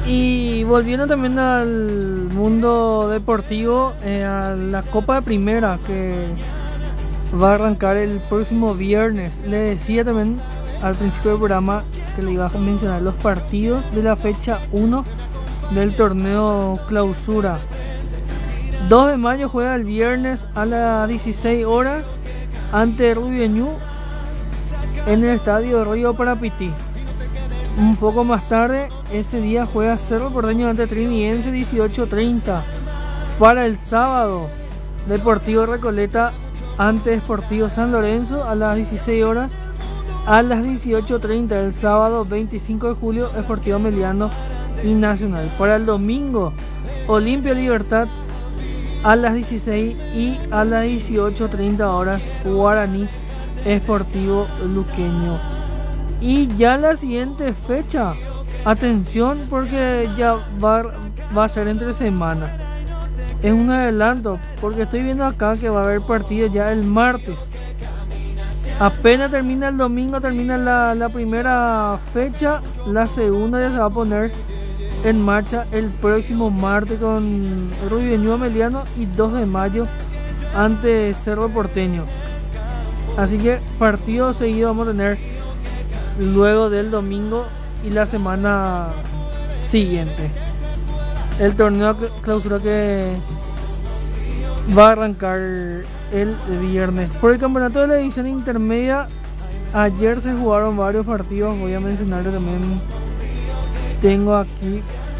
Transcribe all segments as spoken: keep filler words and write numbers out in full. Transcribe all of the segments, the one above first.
Y volviendo también al mundo deportivo, eh, a la Copa de Primera que va a arrancar el próximo viernes. Le decía también al principio del programa que le iba a mencionar los partidos de la fecha uno del torneo Clausura. dos de mayo juega el viernes a las dieciséis horas ante Rubio Ñu en el estadio Río Parapití. Un poco más tarde, ese día juega Cerro Porteño ante Trinidense dieciocho treinta. Para el sábado, Deportivo Recoleta ante Sportivo San Lorenzo a las dieciséis horas. A las dieciocho treinta el sábado veinticinco de julio, Sportivo Meliano y Nacional. Para el domingo, Olimpia Libertad a las dieciséis y a las dieciocho treinta horas, Guaraní Sportivo Luqueño. Y ya la siguiente fecha, atención porque ya va, va a ser entre semana. Es un adelanto porque estoy viendo acá que va a haber partido ya el martes. Apenas termina el domingo, termina la, la primera fecha, la segunda ya se va a poner en marcha el próximo martes con Rubio Ñu Meliano y dos de mayo ante Cerro Porteño. Así que partido seguido vamos a tener luego del domingo y la semana siguiente. El torneo Clausura que va a arrancar el viernes. Por el campeonato de la división intermedia, ayer se jugaron varios partidos. Voy a mencionarle también. Tengo aquí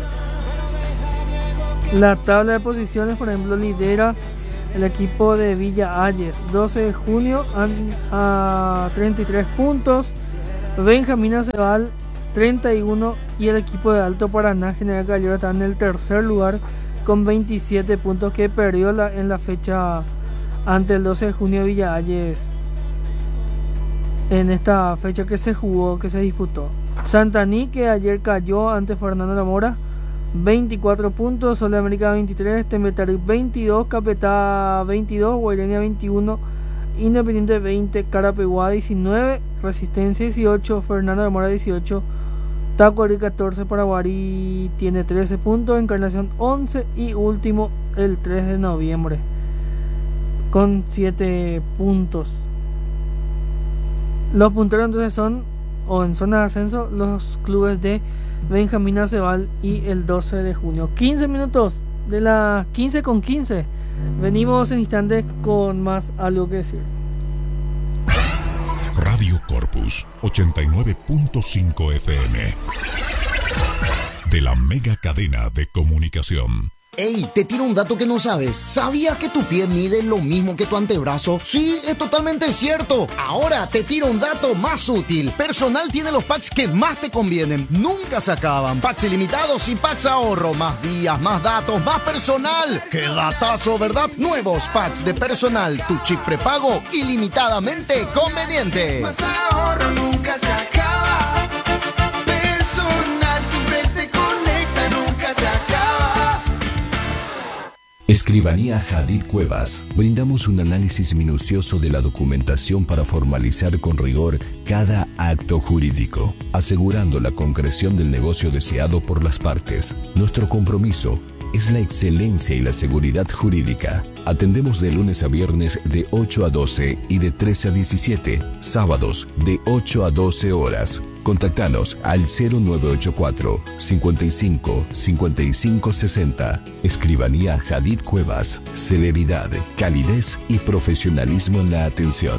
la tabla de posiciones. Por ejemplo, lidera el equipo de Villa Ayes, doce de junio a treinta y tres puntos. Benjamín Aceval, treinta y uno, y el equipo de Alto Paraná, General Gallero, está en el tercer lugar con veintisiete puntos, que perdió la, en la fecha ante el doce de junio de Villa Ayes, en esta fecha que se jugó, que se disputó. Santaní, que ayer cayó ante Fernando Zamora, veinticuatro puntos. Sol de América veintitrés, Tembetari veintidós, Capetá veintidós, Guairenia veintiuno, Independiente veinte, Carapeguá diecinueve, Resistencia dieciocho, Fernando Zamora dieciocho, Tacuarí catorce, Paraguarí tiene trece puntos, Encarnación once y último el tres de noviembre con siete puntos. Los punteros entonces son, o en zona de ascenso, los clubes de Benjamín Aceval y el doce de junio. quince minutos de las quince con quince. Venimos en instantes con más algo que decir. Radio Corpus ochenta y nueve punto cinco F M, de la mega cadena de comunicación. Ey, te tiro un dato que no sabes. ¿Sabías que tu pie mide lo mismo que tu antebrazo? Sí, es totalmente cierto. Ahora te tiro un dato más útil. Personal tiene los packs que más te convienen. Nunca se acaban. Packs ilimitados y packs ahorro. Más días, más datos, más personal. ¡Qué datazo!, ¿verdad? Nuevos packs de Personal. Tu chip prepago ilimitadamente conveniente. Más ahorro nunca se acaba. Personal siempre te conecta, nunca se acaba. Escribanía Hadid Cuevas. Brindamos un análisis minucioso de la documentación para formalizar con rigor cada acto jurídico, asegurando la concreción del negocio deseado por las partes. Nuestro compromiso es la excelencia y la seguridad jurídica. Atendemos de lunes a viernes de ocho a doce y de trece a diecisiete, sábados de ocho a doce horas. Contactanos al cero nueve ocho cuatro, cincuenta y cinco, cincuenta y cinco sesenta. Escribanía Hadid Cuevas. Celeridad, calidez y profesionalismo en la atención.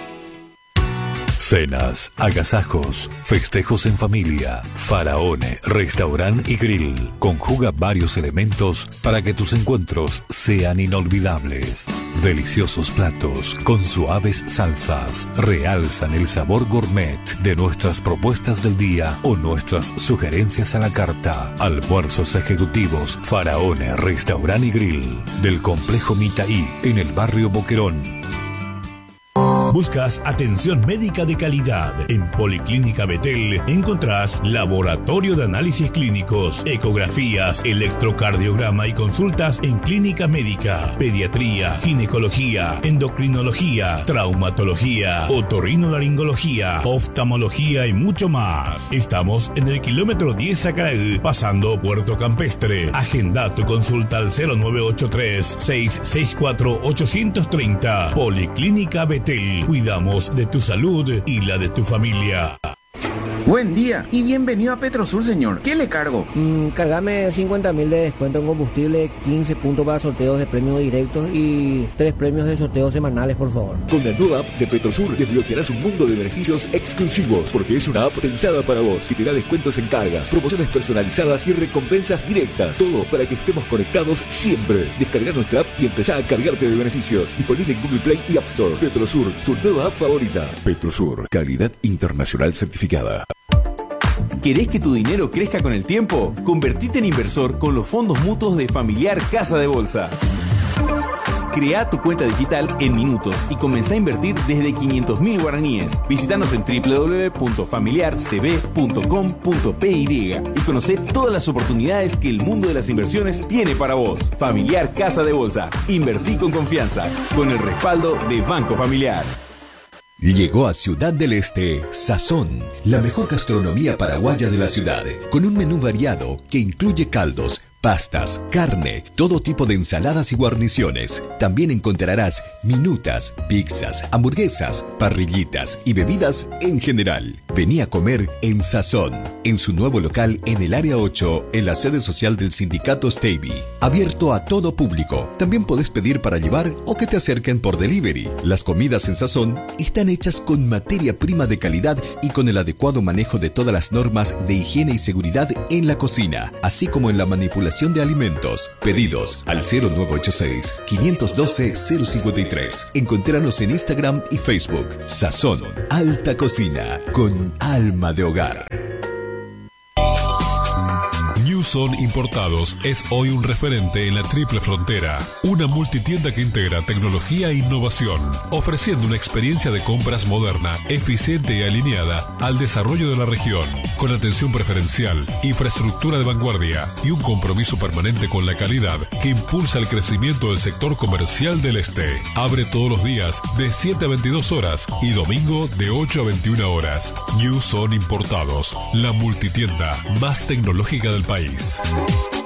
Cenas, agasajos, festejos en familia. Faraone, restaurante y grill. Conjuga varios elementos para que tus encuentros sean inolvidables. Deliciosos platos con suaves salsas realzan el sabor gourmet de nuestras propuestas del día o nuestras sugerencias a la carta. Almuerzos ejecutivos. Faraone, restaurante y grill. Del complejo Mitaí, en el barrio Boquerón. ¿Buscas atención médica de calidad? En Policlínica Betel encontrás laboratorio de análisis clínicos, ecografías, electrocardiograma y consultas en clínica médica, pediatría, ginecología, endocrinología, traumatología, otorrinolaringología, oftalmología y mucho más. Estamos en el kilómetro diez Sacaraí, pasando Puerto Campestre. Agenda tu consulta al cero nueve ocho tres, seis seis cuatro, ocho tres cero. Policlínica Betel. Cuidamos de tu salud y la de tu familia. Buen día y bienvenido a Petrosur, señor. ¿Qué le cargo? Mm, cargame cincuenta mil de descuento en combustible, quince puntos para sorteos de premios directos y tres premios de sorteos semanales, por favor. Con la nueva app de Petrosur desbloquearás un mundo de beneficios exclusivos, porque es una app pensada para vos, que te da descuentos en cargas, promociones personalizadas y recompensas directas. Todo para que estemos conectados siempre. Descarga nuestra app y empezá a cargarte de beneficios. Disponible en Google Play y App Store. Petrosur, tu nueva app favorita. Petrosur, calidad internacional certificada. ¿Querés que tu dinero crezca con el tiempo? Convertite en inversor con los fondos mutuos de Familiar Casa de Bolsa. Crea tu cuenta digital en minutos y comenzá a invertir desde quinientos mil guaraníes. Visítanos en doble u doble u doble u punto familiar c b punto com punto p y y conocé todas las oportunidades que el mundo de las inversiones tiene para vos. Familiar Casa de Bolsa. Invertí con confianza, con el respaldo de Banco Familiar. Llegó a Ciudad del Este Sazón, la mejor gastronomía paraguaya de la ciudad, con un menú variado que incluye caldos, pastas, carne, todo tipo de ensaladas y guarniciones. También encontrarás minutas, pizzas, hamburguesas, parrillitas y bebidas en general. Vení a comer en Sazón, en su nuevo local en el área ocho, en la sede social del sindicato Stevie. Abierto a todo público. También podés pedir para llevar o que te acerquen por delivery. Las comidas en Sazón están hechas con materia prima de calidad y con el adecuado manejo de todas las normas de higiene y seguridad en la cocina, así como en la manipulación de alimentos. Pedidos al cero nueve ocho seis, cinco uno dos, cero cinco tres. Encontranos en Instagram y Facebook. Sazón, alta cocina, con alma de hogar. Newson Importados es hoy un referente en la Triple Frontera, una multitienda que integra tecnología e innovación, ofreciendo una experiencia de compras moderna, eficiente y alineada al desarrollo de la región, con atención preferencial, infraestructura de vanguardia y un compromiso permanente con la calidad que impulsa el crecimiento del sector comercial del Este. Abre todos los días de siete a veintidós horas y domingo de ocho a veintiuna horas. Newson Importados, la multitienda más tecnológica del país.